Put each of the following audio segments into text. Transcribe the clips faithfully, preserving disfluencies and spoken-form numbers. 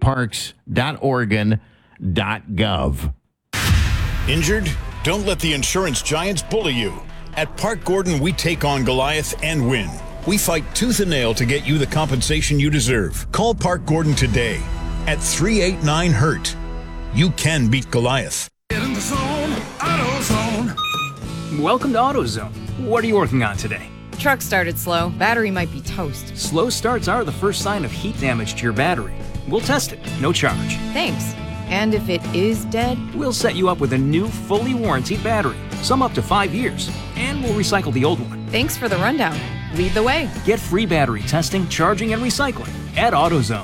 parks dot oregon dot gov. Injured? Don't let the insurance giants bully you. At Park Gordon, we take on Goliath and win. We fight tooth and nail to get you the compensation you deserve. Call Park Gordon today at three eight nine hurt. You can beat Goliath. Get in the zone, AutoZone. Welcome to AutoZone. What are you working on today? Truck started slow. Battery might be toast. Slow starts are the first sign of heat damage to your battery. We'll test it, no charge. Thanks. And if it is dead? We'll set you up with a new, fully warranted battery, some up to five years, and we'll recycle the old one. Thanks for the rundown. Lead the way. Get free battery testing, charging, and recycling at AutoZone.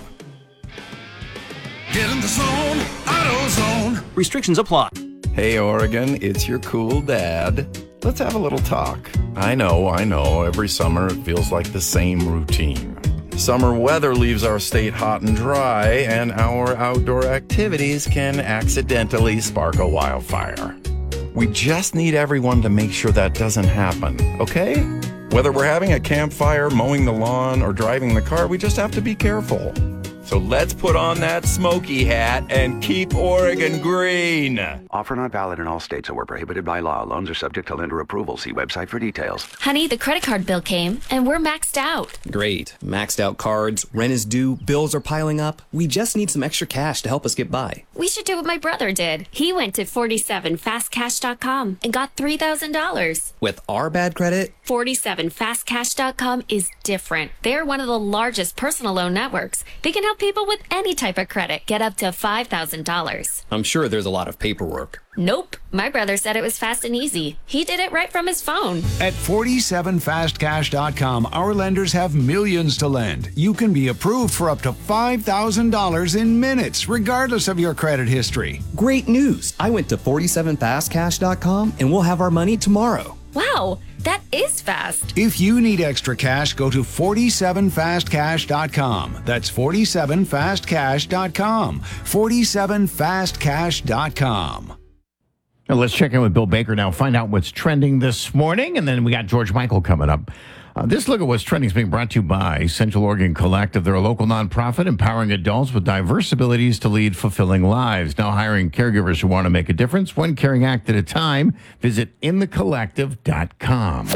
Get in the zone, AutoZone. Restrictions apply. Hey, Oregon, it's your cool dad. Let's have a little talk. I know, I know, every summer it feels like the same routine. Summer weather leaves our state hot and dry, and our outdoor activities can accidentally spark a wildfire. We just need everyone to make sure that doesn't happen, okay? Whether we're having a campfire, mowing the lawn, or driving the car, we just have to be careful. So let's put on that smoky hat and keep Oregon green. Offer not valid in all states or prohibited by law. Loans are subject to lender approval. See website for details. Honey, the credit card bill came, and we're maxed out. Great. Maxed out cards, rent is due, bills are piling up. We just need some extra cash to help us get by. We should do what my brother did. He went to forty-seven fast cash dot com and got three thousand dollars. With our bad credit? forty-seven fast cash dot com is different. They're one of the largest personal loan networks. They can help people with any type of credit get up to five thousand dollars. I'm sure there's a lot of paperwork. Nope. My brother said it was fast and easy. He did it right from his phone. At forty-seven fast cash dot com, our lenders have millions to lend. You can be approved for up to five thousand dollars in minutes, regardless of your credit history. Great news. I went to forty-seven fast cash dot com and we'll have our money tomorrow. Wow, that is fast. If you need extra cash, go to forty-seven fast cash dot com. That's forty-seven fast cash dot com. forty-seven fast cash dot com. Now let's check in with Bill Baker now, find out what's trending this morning, and then we got George Michael coming up. Uh, this look at what's trending is being brought to you by Central Oregon Collective. They're a local nonprofit empowering adults with diverse abilities to lead fulfilling lives. Now hiring caregivers who want to make a difference, one caring act at a time. Visit in the collective dot com.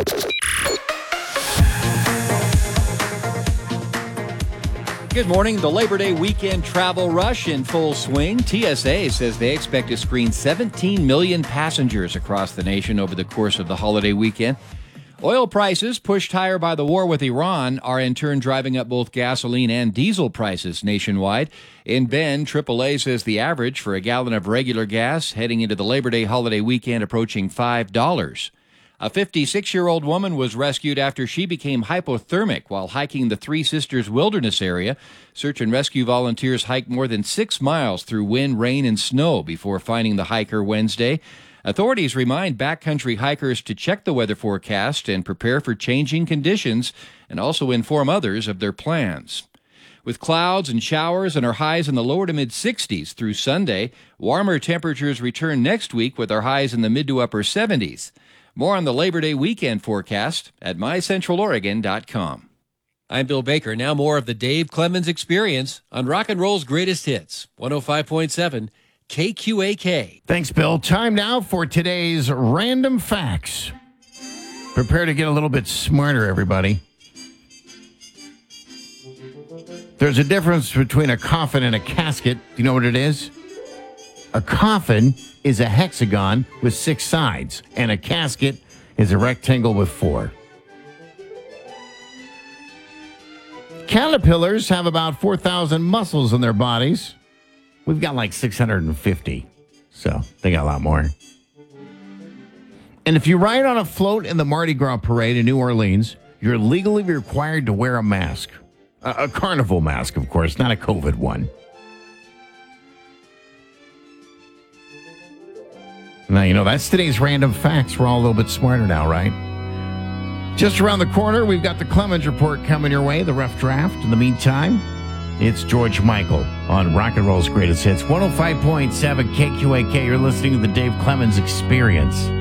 Good morning. The Labor Day weekend travel rush in full swing. T S A says they expect to screen seventeen million passengers across the nation over the course of the holiday weekend. Oil prices, pushed higher by the war with Iran, are in turn driving up both gasoline and diesel prices nationwide. In Bend, triple A says the average for a gallon of regular gas heading into the Labor Day holiday weekend approaching five dollars. A fifty-six-year-old woman was rescued after she became hypothermic while hiking the Three Sisters Wilderness area. Search and rescue volunteers hiked more than six miles through wind, rain, and snow before finding the hiker Wednesday. Authorities remind backcountry hikers to check the weather forecast and prepare for changing conditions, and also inform others of their plans. With clouds and showers and our highs in the lower to mid-sixties through Sunday, warmer temperatures return next week with our highs in the mid to upper seventies. More on the Labor Day weekend forecast at my central oregon dot com. I'm Bill Baker. Now more of the Dave Clemens Experience on Rock and Roll's Greatest Hits, one oh five point seven K Q A K. Thanks, Bill. Time now for today's Random Facts. Prepare to get a little bit smarter, everybody. There's a difference between a coffin and a casket. Do you know what it is? A coffin is a hexagon with six sides, and a casket is a rectangle with four. Caterpillars have about four thousand muscles in their bodies. We've got like six hundred fifty, so they got a lot more. And if you ride on a float in the Mardi Gras parade in New Orleans, you're legally required to wear a mask. A, a carnival mask, of course, not a COVID one. Now, you know, that's today's Random Facts. We're all a little bit smarter now, right? Just around the corner, we've got the Clemens Report coming your way, the rough draft. In the meantime, it's George Michael on Rock and Roll's Greatest Hits. one oh five point seven K Q A K. You're listening to the Dave Clemens Experience.